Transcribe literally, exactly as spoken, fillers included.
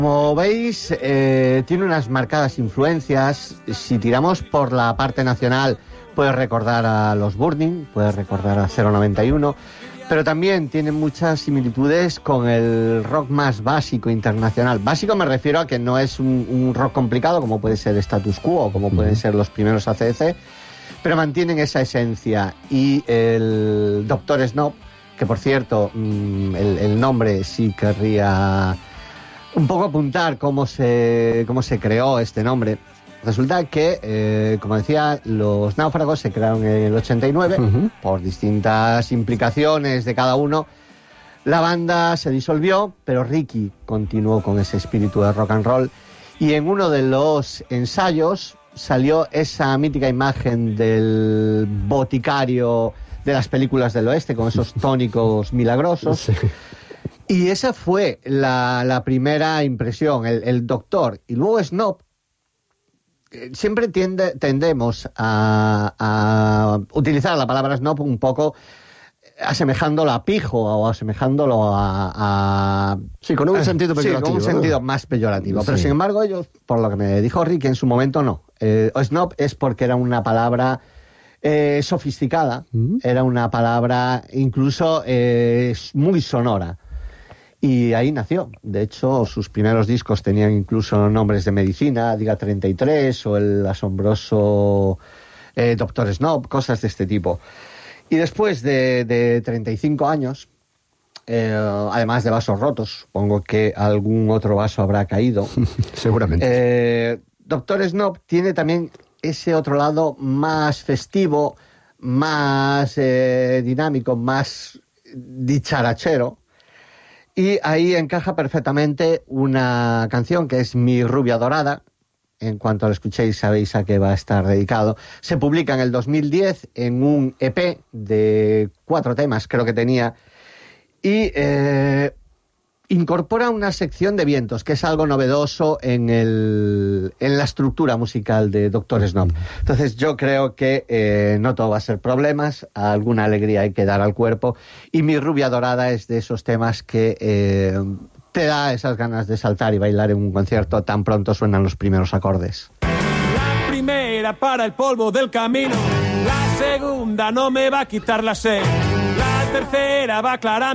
Como veis, eh, tiene unas marcadas influencias. Si tiramos por la parte nacional, puedes recordar a los Burning, puedes recordar a cero noventa y uno, pero también tiene muchas similitudes con el rock más básico internacional. Básico me refiero a que no es un, un rock complicado como puede ser Status Quo o como pueden ser los primeros A C D C, pero mantienen esa esencia. Y el Doctor Snob, que por cierto, el, el nombre sí querría un poco apuntar cómo se, cómo se creó este nombre. Resulta que, eh, como decía, los Náufragos se crearon en el ochenta y nueve, uh-huh. por distintas implicaciones de cada uno. La banda se disolvió, pero Ricky continuó con ese espíritu de rock and roll. Y en uno de los ensayos salió esa mítica imagen del boticario de las películas del oeste, con esos tónicos milagrosos. Sí. Y esa fue la, la primera impresión, el, el doctor. Y luego Snob, siempre tiende, tendemos a, a utilizar la palabra snob un poco asemejándolo a pijo o asemejándolo a... a sí, con un a, sentido peyorativo. Sí, con un ¿no? sentido más peyorativo. Sí. Pero sin embargo, ellos, por lo que me dijo Rick en su momento, no. Eh, snob es porque era una palabra eh, sofisticada, ¿Mm? Era una palabra incluso eh, muy sonora. Y ahí nació. De hecho, sus primeros discos tenían incluso nombres de medicina, Diga treinta y tres o el asombroso eh, Doctor Snob, cosas de este tipo. Y después de, de treinta y cinco años, eh, además de vasos rotos, supongo que algún otro vaso habrá caído. Seguramente. Eh, Doctor Snob tiene también ese otro lado más festivo, más eh, dinámico, más dicharachero. Y ahí encaja perfectamente una canción que es Mi Rubia Dorada. En cuanto la escuchéis sabéis a qué va a estar dedicado. Se publica en el dos mil diez en un E P de cuatro temas, creo que tenía. Y eh, incorpora una sección de vientos, que es algo novedoso en, el, en la estructura musical de Doctor Snob. Entonces yo creo que eh, no todo va a ser problemas, alguna alegría hay que dar al cuerpo, y Mi Rubia Dorada es de esos temas que eh, te da esas ganas de saltar y bailar en un concierto tan pronto suenan los primeros acordes. La primera para el polvo del camino, la segunda no me va a quitar la sed, la tercera va a aclarar